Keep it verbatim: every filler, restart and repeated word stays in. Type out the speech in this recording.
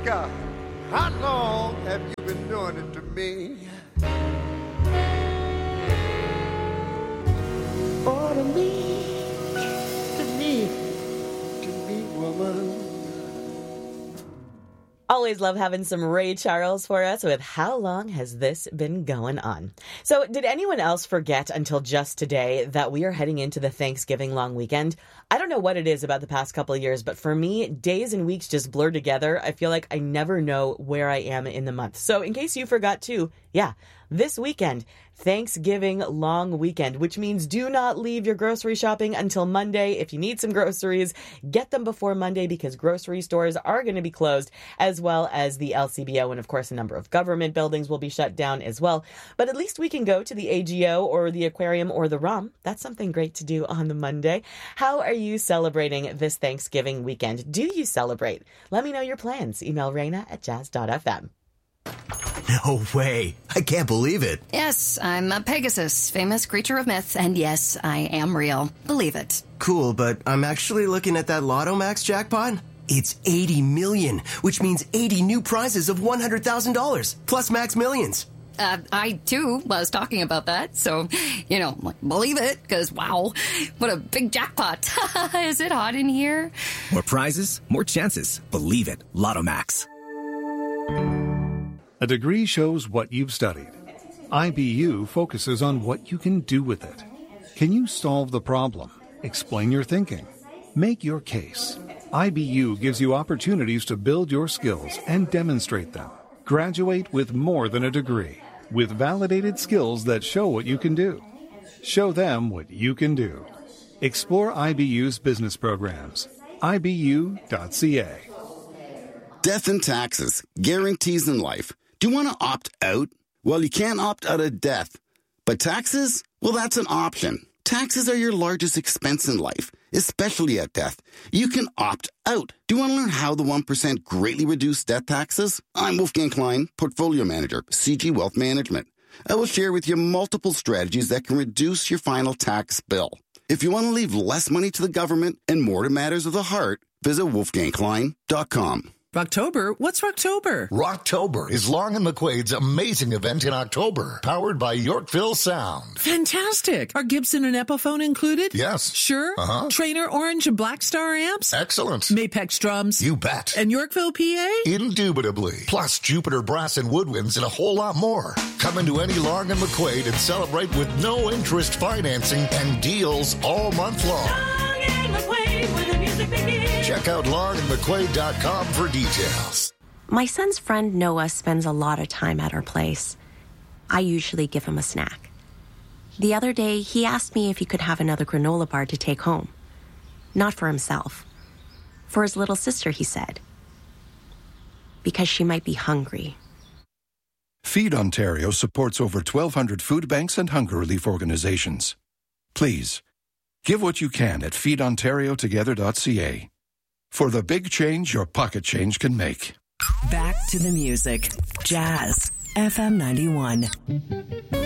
God, how long have you been doing it to me? Oh, to me, to me, to me, woman. Always love having some Ray Charles for us with How Long Has This Been Going On? So did anyone else forget until just today that we are heading into the Thanksgiving long weekend? I don't know what it is about the past couple of years, but for me, days and weeks just blur together. I feel like I never know where I am in the month. So in case you forgot too, yeah, this weekend, Thanksgiving long weekend, which means do not leave your grocery shopping until Monday. If you need some groceries, get them before Monday because grocery stores are going to be closed, as well as the L C B O. And of course, a number of government buildings will be shut down as well. But at least we can go to the A G O or the aquarium or the R O M. That's something great to do on the Monday. How are you celebrating this Thanksgiving weekend? Do you celebrate? Let me know your plans. Email Raina at jazz dot f m. No way. I can't believe it. Yes, I'm a Pegasus, famous creature of myth, and yes, I am real. Believe it. Cool, but I'm actually looking at that Lotto Max jackpot. It's eighty million, which means eighty new prizes of one hundred thousand dollars, plus Max Millions. Uh, I, too, was talking about that, so, you know, like, believe it, because, wow, what a big jackpot. Is it hot in here? More prizes, more chances. Believe it. Lotto Max. A degree shows what you've studied. I B U focuses on what you can do with it. Can you solve the problem? Explain your thinking. Make your case. I B U gives you opportunities to build your skills and demonstrate them. Graduate with more than a degree, with validated skills that show what you can do. Show them what you can do. Explore I B U's business programs. I B U dot C A. Death and taxes, guarantees in life. Do you want to opt out? Well, you can't opt out of death. But taxes? Well, that's an option. Taxes are your largest expense in life, especially at death. You can opt out. Do you want to learn how the one percent greatly reduced death taxes? I'm Wolfgang Klein, Portfolio Manager, C G Wealth Management. I will share with you multiple strategies that can reduce your final tax bill. If you want to leave less money to the government and more to matters of the heart, visit wolfgang klein dot com. Rocktober? What's Rocktober? Rocktober is Long and McQuaid's amazing event in October, powered by Yorkville Sound. Fantastic. Are Gibson and Epiphone included? Yes. Sure? Uh-huh. Trainer Orange and Black Star amps? Excellent. Mapex drums? You bet. And Yorkville P A? Indubitably. Plus Jupiter Brass and Woodwinds and a whole lot more. Come into any Long and McQuaid and celebrate with no interest financing and deals all month long. Long and McQuaid, where the music begins. Check out long and mcquaid dot com for details. My son's friend Noah spends a lot of time at our place. I usually give him a snack. The other day, he asked me if he could have another granola bar to take home. Not for himself. For his little sister, he said. Because she might be hungry. Feed Ontario supports over twelve hundred food banks and hunger relief organizations. Please, give what you can at feed ontario together dot c a. For the big change your pocket change can make. Back to the music. Jazz. F M ninety-one.